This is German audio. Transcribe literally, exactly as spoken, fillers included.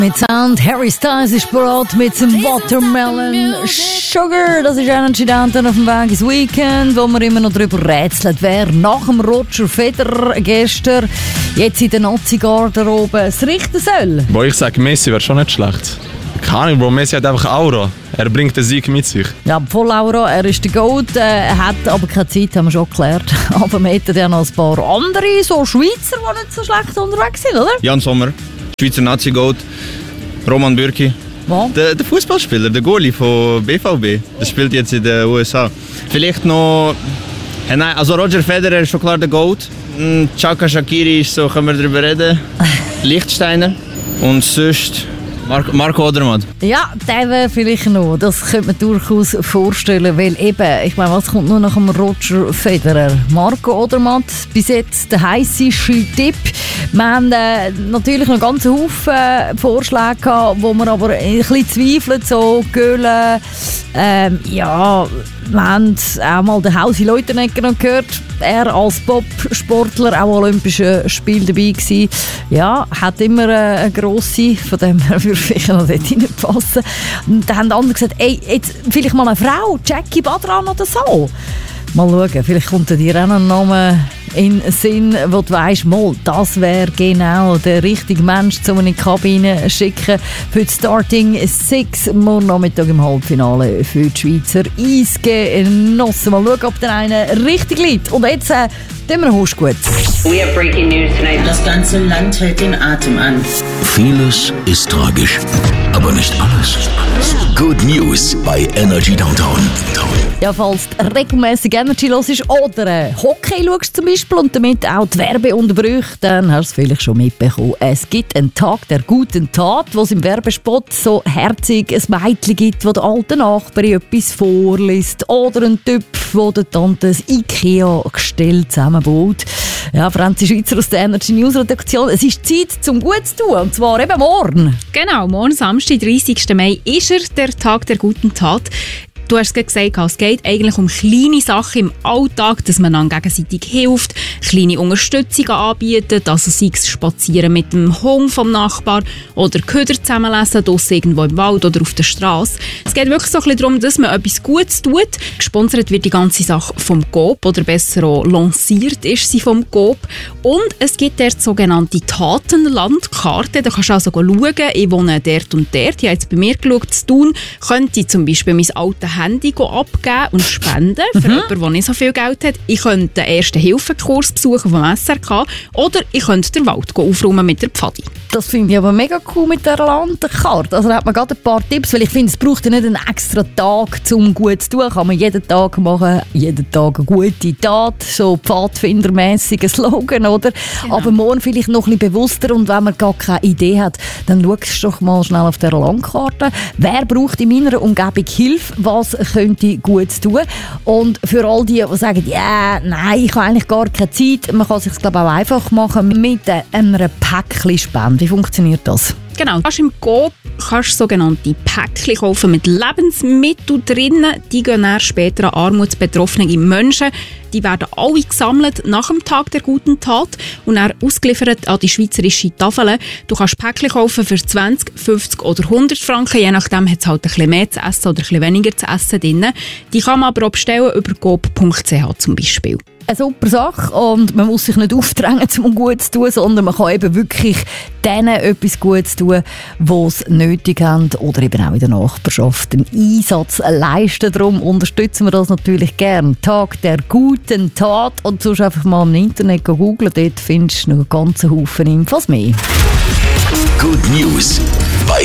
Mit Sound, Harry Styles ist bereit mit dem Watermelon Sugar. Das ist Energy Downtown auf dem Weg ins Weekend, wo wir immer noch darüber rätseln, wer nach dem Roger Federer gestern jetzt in der Nazi-Garderobe es richten soll. Wo ich sage, Messi wäre schon nicht schlecht. Keine Ahnung, Bro, Messi hat einfach Aura. Er bringt den Sieg mit sich. Ja, voll Aura. Er ist der Goat. Er hat aber keine Zeit, haben wir schon geklärt. Aber wir hätten ja noch ein paar andere, so Schweizer, die nicht so schlecht unterwegs sind, oder? Jan Sommer, Schweizer Nazi-Goat. Roman Bürki. Was? Der, der Fußballspieler, der Goalie von B V B. Der spielt jetzt in den U S A. Vielleicht noch... Hey, nein, also Roger Federer ist schon klar der Goat. Chaka Shaqiri ist so, können wir darüber reden. Lichtsteiner. Und sonst... Mar- Marco Odermatt. Ja, der wäre vielleicht noch. Das könnte man durchaus vorstellen, weil eben, ich meine, was kommt nur nach dem Roger Federer? Marco Odermatt, bis jetzt der heisseste Tipp. Wir haben äh, natürlich noch ganz Haufen äh, Vorschläge gehabt, wo wir aber ein bisschen zweifeln, so Göhlen, ähm, ja, wir haben auch mal den Hausi Leutenegger noch gehört. Er als Bob-Sportler, auch Olympische Spiele dabei gewesen. Ja, hat immer äh, eine grosse, von dem her würde ich noch dort reinpassen. Und dann haben andere gesagt, ey, jetzt vielleicht mal eine Frau, Jackie Badran oder so. Mal schauen, vielleicht kommt dir auch noch ein Name in den Sinn, wo du weisst, mal, das wäre genau der richtige Mensch, um in die Kabine zu schicken für die Starting Six morgen Nachmittag im Halbfinale für die Schweizer Eisgenossen. Mal schauen, ob der eine richtig liegt. Und jetzt äh, tun wir Husch gut. We have breaking news tonight. Das ganze Land hält den Atem an. Vieles ist tragisch, aber nicht alles. Good News bei Energy Downtown. Ja, falls du regelmässig Energy hörst oder äh, Hockey schaust zum Beispiel und damit auch die Werbeunterbrüche, dann hast du es vielleicht schon mitbekommen. Es gibt einen Tag der guten Tat, wo es im Werbespot so herzig ein Mädchen gibt, das der alten Nachbarin etwas vorliest. Oder ein Typ, der der Tante ein IKEA-Gestell zusammenbaut. Ja, Franzi Schweizer aus der Energy News Redaktion. Es ist Zeit zum Gutes zu tun, und zwar eben morgen. Genau, morgen Samstag, dreißigsten Mai, ist er der Tag der guten Tat. Du hast es gesagt, es geht eigentlich um kleine Sachen im Alltag, dass man dann gegenseitig hilft, kleine Unterstützung anbietet, also sei es spazieren mit dem Hund vom Nachbar oder Köder zusammenlesen, draussen irgendwo im Wald oder auf der Straße. Es geht wirklich so ein bisschen darum, dass man etwas Gutes tut. Gesponsert wird die ganze Sache vom Coop oder besser auch lanciert ist sie vom Coop. Und es gibt dort sogenannte Tatenlandkarte. Da kannst du also schauen, ich wohne dort und dort. Ich habe jetzt bei mir geschaut, zu tun, könnte ich zum Beispiel mein altes Handy abgeben und spenden für mhm. jemanden, der nicht so viel Geld hat. Ich könnte den Erste-Hilfe-Kurs besuchen vom S R K oder ich könnte den Wald aufräumen mit der Pfadi. Das finde ich aber mega cool mit dieser Landkarte. Also da hat man gerade ein paar Tipps, weil ich finde, es braucht ja nicht einen extra Tag, um gut zu tun. Kann man jeden Tag machen, jeden Tag eine gute Tat, so pfadfindermäßiger Slogan, oder? Genau. Aber morgen vielleicht noch ein bisschen bewusster und wenn man gar keine Idee hat, dann schaust du doch mal schnell auf dieser Landkarte. Wer braucht in meiner Umgebung Hilfe? Was könnte gut tun? Und für all die, die sagen, ja, yeah, nein, ich habe eigentlich gar keine Zeit, man kann es sich, glaube ich, auch einfach machen mit einem Päckchen-Spende. Wie funktioniert das? Genau, du kannst im Coop kannst sogenannte Päckchen kaufen mit Lebensmitteln drinnen. Die gehen dann später an armutsbetroffene Menschen. Die werden alle gesammelt nach dem Tag der guten Tat und dann ausgeliefert an die schweizerische Tafel. Du kannst Päckchen kaufen für zwanzig, fünfzig oder hundert Franken. Je nachdem hat es halt ein bisschen mehr zu essen oder ein bisschen weniger zu essen drin. Die kann man aber auch bestellen über coop punkt c h zum Beispiel. Eine super Sache und man muss sich nicht aufdrängen, um gut zu tun, sondern man kann eben wirklich denen etwas Gutes tun, die es nötig haben oder eben auch in der Nachbarschaft einen Einsatz leisten. Darum unterstützen wir das natürlich gern. Tag der guten Tat und sonst einfach mal im Internet googeln, dort findest du noch einen ganzen Haufen Infos mehr. Good News